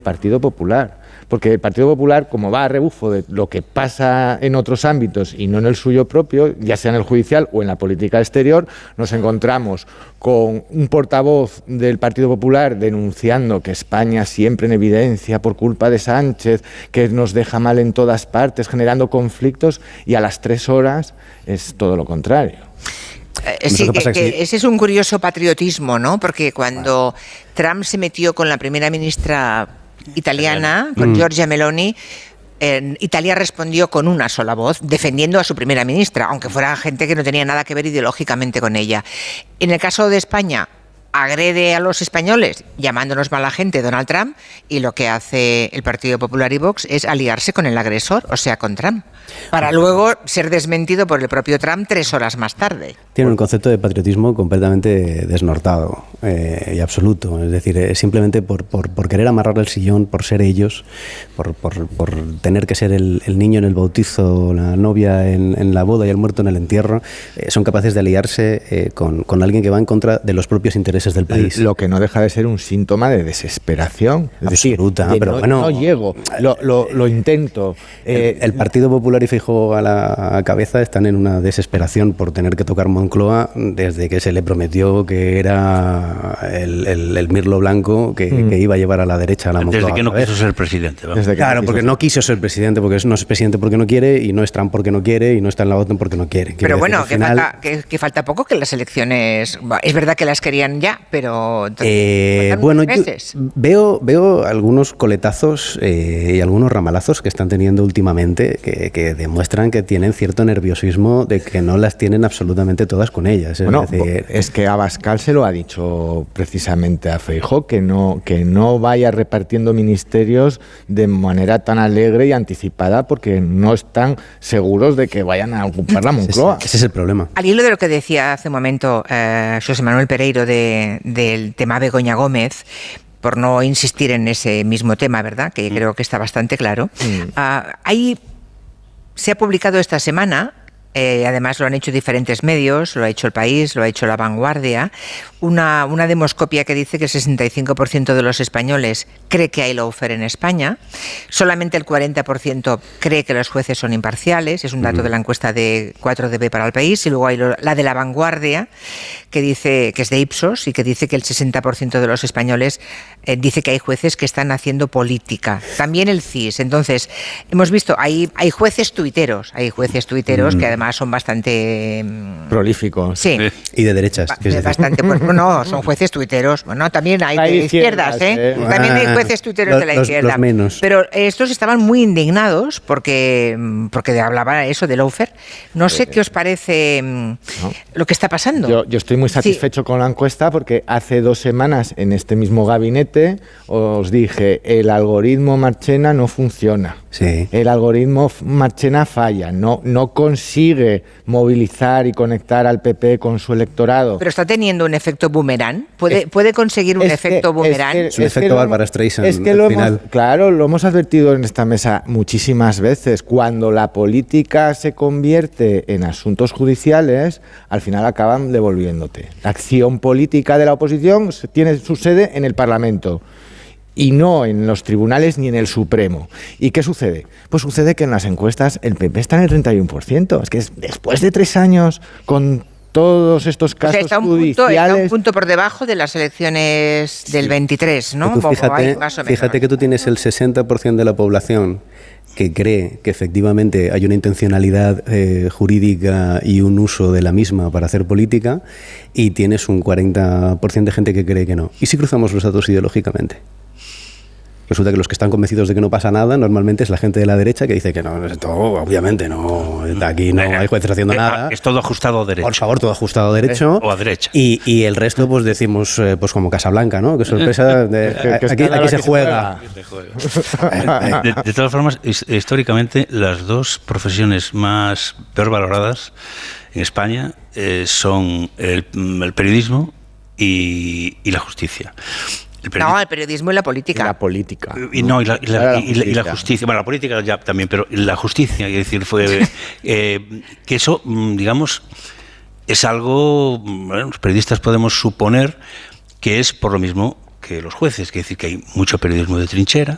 Partido Popular, porque el Partido Popular, como va a rebufo de lo que pasa en otros ámbitos y no en el suyo propio, ya sea en el judicial o en la política exterior, nos encontramos con un portavoz del Partido Popular denunciando que España siempre en evidencia por culpa de Sánchez, que nos deja mal en todas partes, generando conflictos, y a las 3 horas es todo lo contrario. Sí, que ese es un curioso patriotismo, ¿no? Porque cuando Trump se metió con la primera ministra italiana, con Giorgia Meloni, Italia respondió con una sola voz, defendiendo a su primera ministra, aunque fuera gente que no tenía nada que ver ideológicamente con ella. En el caso de España, agrede a los españoles llamándonos mala gente Donald Trump, y lo que hace el Partido Popular y Vox es aliarse con el agresor, o sea, con Trump, para luego ser desmentido por el propio Trump 3 horas más tarde. Tiene un concepto de patriotismo completamente desnortado y absoluto. Es decir, simplemente por querer amarrarle el sillón, por ser ellos, por tener que ser el niño en el bautizo, la novia en la boda y el muerto en el entierro, son capaces de aliarse con alguien que va en contra de los propios intereses del país. Lo que no deja de ser un síntoma de desesperación. Es absoluta, decir, pero bueno, no llego, lo intento. El Partido Popular y Feijóo a la cabeza están en una desesperación por tener que tocar Moncloa desde que se le prometió que era el mirlo blanco que iba a llevar a la derecha a la Moncloa. Desde que no quiso ser presidente. Claro, porque no quiso ser presidente, porque no es presidente porque no quiere, y no es Trump porque no quiere, y no está en la OTAN porque no quiere. Pero bueno, que falta poco, que las elecciones, es verdad que las querían ya, pero bueno, yo veo algunos coletazos y algunos ramalazos que están teniendo últimamente que demuestran que tienen cierto nerviosismo de que no las tienen absolutamente todas con ellas. Es que Abascal se lo ha dicho precisamente a Feijóo, que no vaya repartiendo ministerios de manera tan alegre y anticipada, porque no están seguros de que vayan a ocupar la Moncloa. Ese es el problema. Al hilo de lo que decía hace un momento José Manuel Pereiro del tema Begoña Gómez, por no insistir en ese mismo tema, ¿verdad?, que creo que está bastante claro. Ahí se ha publicado esta semana, además lo han hecho diferentes medios, lo ha hecho El País, lo ha hecho La Vanguardia, una demoscopia que dice que el 65% de los españoles cree que hay lawfare en España, solamente el 40% cree que los jueces son imparciales, es un dato de la encuesta de 4DB para El País, y luego hay la de La Vanguardia, que dice que es de Ipsos y que dice que el 60% de los españoles dice que hay jueces que están haciendo política. También el CIS. Entonces, hemos visto, hay jueces tuiteros, que además son bastante prolíficos. Sí. Y de derechas. Bastante, pues no, son jueces tuiteros. Bueno, también hay de izquierdas, También hay jueces tuiteros de la izquierda. Los menos. Pero estos estaban muy indignados porque hablaba eso de lawfare. No sé qué os parece lo que está pasando. Yo estoy muy satisfecho con la encuesta, porque hace 2 semanas en este mismo gabinete os dije, el algoritmo Marchena no funciona. Sí. El algoritmo Marchena falla, no consigue movilizar y conectar al PP con su electorado. Pero está teniendo un efecto boomerang. ¿Puede conseguir un efecto boomerang? Es un efecto Bárbara Streisand. Es que lo hemos advertido en esta mesa muchísimas veces. Cuando la política se convierte en asuntos judiciales, al final acaban devolviéndote. La acción política de la oposición tiene su sede en el Parlamento, y no en los tribunales ni en el Supremo. ¿Y qué sucede? Pues sucede que en las encuestas el PP está en el 31%. Es que después de 3 años con todos estos casos está judiciales... Está un punto por debajo de las elecciones del 23, ¿no? Fíjate que tú tienes el 60% de la población que cree que efectivamente hay una intencionalidad jurídica y un uso de la misma para hacer política, y tienes un 40% de gente que cree que no. ¿Y si cruzamos los datos ideológicamente? Resulta que los que están convencidos de que no pasa nada normalmente es la gente de la derecha, que dice que no, obviamente no, aquí no hay jueces haciendo nada. Es todo ajustado a derecho. Por favor, todo ajustado a derecho. O a derecha. Y el resto pues decimos pues como Casablanca, ¿no? Qué sorpresa, aquí se juega. De todas formas, históricamente las 2 profesiones más peor valoradas en España son el periodismo y la justicia. El periodismo y la política. La política. Y la justicia. Bueno, la política ya también, pero la justicia, es decir, que eso, digamos, es algo, bueno, los periodistas podemos suponer que es por lo mismo que los jueces, que es decir, que hay mucho periodismo de trinchera,